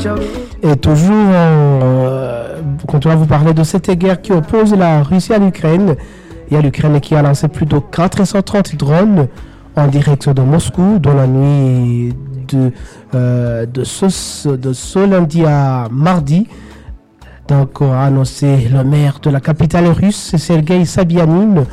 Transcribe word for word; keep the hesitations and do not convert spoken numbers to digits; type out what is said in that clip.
Et toujours, euh, quand on va vous parler de cette guerre qui oppose la Russie à l'Ukraine, il y a l'Ukraine qui a lancé plus de quatre cent trente drones en direction de Moscou dans la nuit de, euh, de, ce, de ce lundi à mardi. Donc, a annoncé le maire de la capitale russe, Sergueï Sabianine,